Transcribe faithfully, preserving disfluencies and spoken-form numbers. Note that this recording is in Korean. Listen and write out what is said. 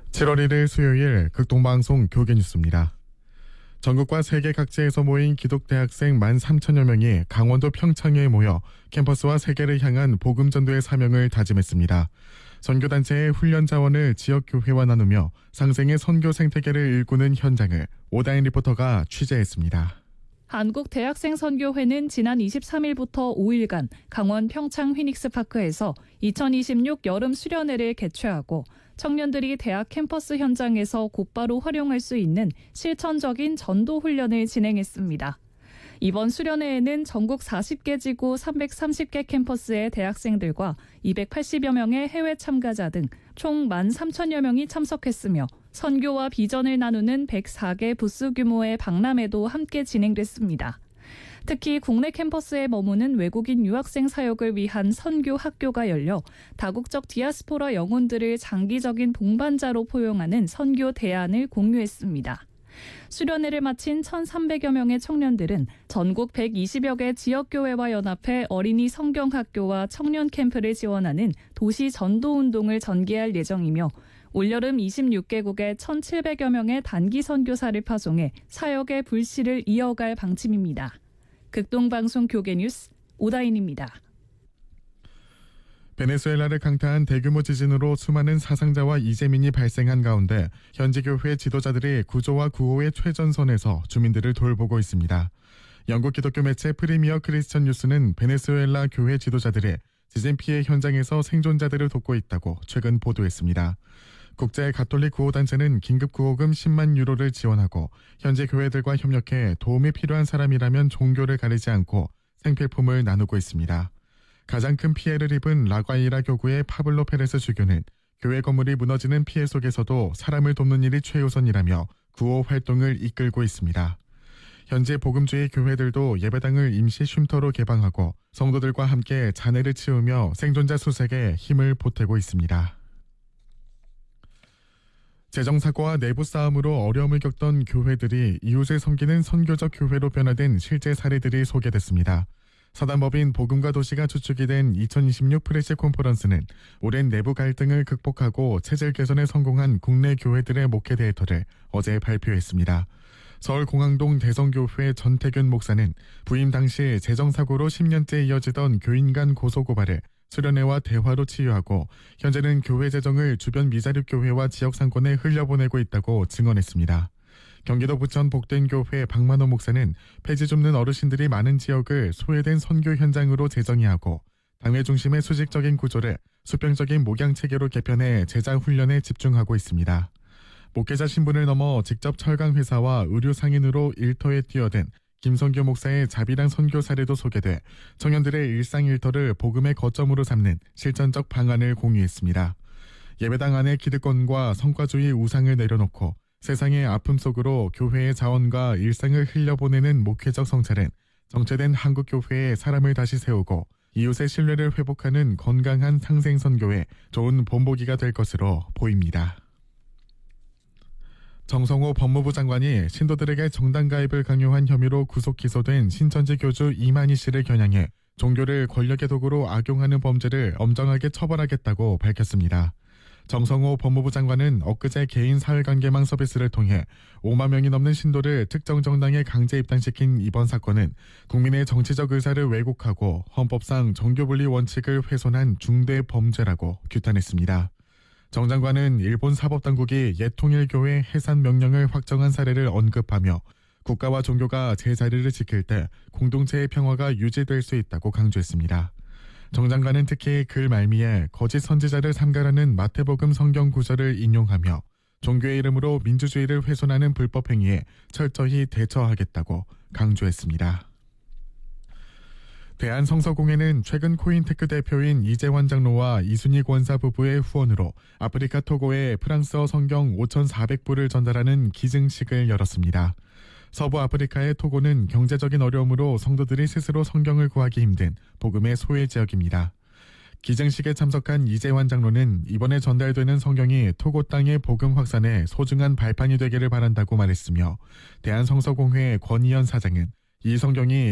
칠월 일일 수요일 극동방송 교계뉴스입니다. 전국과 세계 각지에서 모인 기독대학생 만 삼천여 명이 강원도 평창에 모여 캠퍼스와 세계를 향한 복음전도의 사명을 다짐했습니다. 선교단체의 훈련 자원을 지역교회와 나누며 상생의 선교 생태계를 일구는 현장을 오다인 리포터가 취재했습니다. 한국대학생선교회는 지난 이십삼일부터 오일간 강원 평창 휘닉스파크에서 이천이십육 여름 수련회를 개최하고 청년들이 대학 캠퍼스 현장에서 곧바로 활용할 수 있는 실천적인 전도 훈련을 진행했습니다. 이번 수련회에는 전국 사십 개 지구 삼백삼십 개 캠퍼스의 대학생들과 이백팔십여 명의 해외 참가자 등 총 만 삼천여 명이 참석했으며 선교와 비전을 나누는 백사 개 부스 규모의 박람회도 함께 진행됐습니다. 특히 국내 캠퍼스에 머무는 외국인 유학생 사역을 위한 선교 학교가 열려 다국적 디아스포라 영혼들을 장기적인 동반자로 포용하는 선교 대안을 공유했습니다. 수련회를 마친 천삼백여 명의 청년들은 전국 백이십여 개 지역교회와 연합해 어린이 성경학교와 청년 캠프를 지원하는 도시 전도운동을 전개할 예정이며 올여름 이십육 개국에 천칠백여 명의 단기 선교사를 파송해 사역의 불씨를 이어갈 방침입니다. 극동방송 교계뉴스 오다인입니다. 베네수엘라를 강타한 대규모 지진으로 수많은 사상자와 이재민이 발생한 가운데 현지 교회 지도자들이 구조와 구호의 최전선에서 주민들을 돌보고 있습니다. 영국 기독교 매체 프리미어 크리스천 뉴스는 베네수엘라 교회 지도자들이 지진 피해 현장에서 생존자들을 돕고 있다고 최근 보도했습니다. 국제 가톨릭 구호단체는 긴급 구호금 십만 유로를 지원하고 현지 교회들과 협력해 도움이 필요한 사람이라면 종교를 가리지 않고 생필품을 나누고 있습니다. 가장 큰 피해를 입은 라과이라 교구의 파블로 페레스 주교는 교회 건물이 무너지는 피해 속에서도 사람을 돕는 일이 최우선이라며 구호 활동을 이끌고 있습니다. 현재 복음주의 교회들도 예배당을 임시 쉼터로 개방하고 성도들과 함께 잔해를 치우며 생존자 수색에 힘을 보태고 있습니다. 재정사고와 내부 싸움으로 어려움을 겪던 교회들이 이웃을 섬기는 선교적 교회로 변화된 실제 사례들이 소개됐습니다. 사단법인 복음과 도시가 주축이 된 이천이십육 프레시 콘퍼런스는 오랜 내부 갈등을 극복하고 체질 개선에 성공한 국내 교회들의 목회 데이터를 어제 발표했습니다. 서울 공항동 대성교회 전태균 목사는 부임 당시 재정사고로 십 년째 이어지던 교인 간 고소고발을 수련회와 대화로 치유하고 현재는 교회 재정을 주변 미자립 교회와 지역 상권에 흘려보내고 있다고 증언했습니다. 경기도 부천 복된교회 박만호 목사는 폐지 줍는 어르신들이 많은 지역을 소외된 선교 현장으로 재정의하고 당회 중심의 수직적인 구조를 수평적인 목양체계로 개편해 제자 훈련에 집중하고 있습니다. 목회자 신분을 넘어 직접 철강회사와 의료상인으로 일터에 뛰어든 김성교 목사의 자비랑 선교 사례도 소개돼 청년들의 일상 일터를 복음의 거점으로 삼는 실전적 방안을 공유했습니다. 예배당 안의 기득권과 성과주의 우상을 내려놓고 세상의 아픔 속으로 교회의 자원과 일상을 흘려보내는 목회적 성찰은 정체된 한국교회의 사람을 다시 세우고 이웃의 신뢰를 회복하는 건강한 상생선교에 좋은 본보기가 될 것으로 보입니다. 정성호 법무부 장관이 신도들에게 정당 가입을 강요한 혐의로 구속 기소된 신천지 교주 이만희 씨를 겨냥해 종교를 권력의 도구로 악용하는 범죄를 엄정하게 처벌하겠다고 밝혔습니다. 정성호 법무부 장관은 엊그제 개인 사회관계망 서비스를 통해 오만 명이 넘는 신도를 특정 정당에 강제 입당시킨 이번 사건은 국민의 정치적 의사를 왜곡하고 헌법상 종교분리 원칙을 훼손한 중대 범죄라고 규탄했습니다. 정 장관은 일본 사법당국이 옛통일교회 해산 명령을 확정한 사례를 언급하며 국가와 종교가 제자리를 지킬 때 공동체의 평화가 유지될 수 있다고 강조했습니다. 정 장관은 특히 글 말미에 거짓 선지자를 삼가라는 마태복음 성경 구절을 인용하며 종교의 이름으로 민주주의를 훼손하는 불법 행위에 철저히 대처하겠다고 강조했습니다. 대한성서공회는 최근 코인테크 대표인 이재환 장로와 이순희 권사 부부의 후원으로 아프리카 토고에 프랑스어 성경 오천사백 부를 전달하는 기증식을 열었습니다. 서부 아프리카의 토고는 경제적인 어려움으로 성도들이 스스로 성경을 구하기 힘든 복음의 소외 지역입니다. 기증식에 참석한 이재환 장로는 이번에 전달되는 성경이 토고 땅의 복음 확산에 소중한 발판이 되기를 바란다고 말했으며 대한성서공회 권희연 사장은 이 성경이